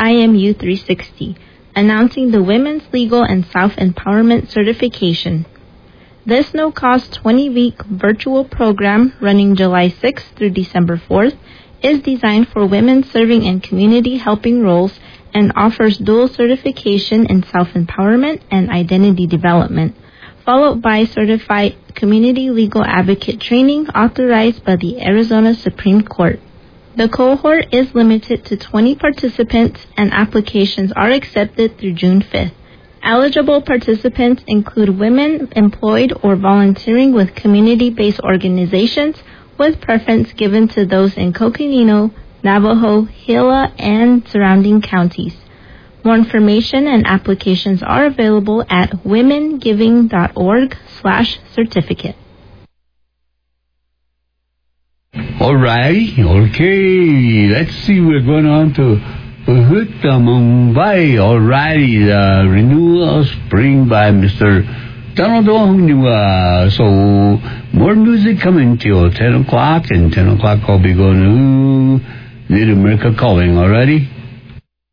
IMU 360, announcing the Women's Legal and Self-Empowerment Certification. This no-cost 20-week virtual program running July 6th through December 4th is designed for women serving in community helping roles and offers dual certification in self-empowerment and identity development, followed by certified community legal advocate training authorized by the Arizona Supreme Court. The cohort is limited to 20 participants and applications are accepted through June 5th. Eligible participants include women employed or volunteering with community-based organizations, with preference given to those in Coconino, Navajo, Gila, and surrounding counties. More information and applications are available at womengiving.org/certificate. All right, okay. Let's see, we're going on to Hutta Mumbai. All righty, the Renewal of Spring by Mr. Donald Ohnua. So, more music coming till 10 o'clock, and 10 o'clock I'll be going to Mid-America Calling, alrighty?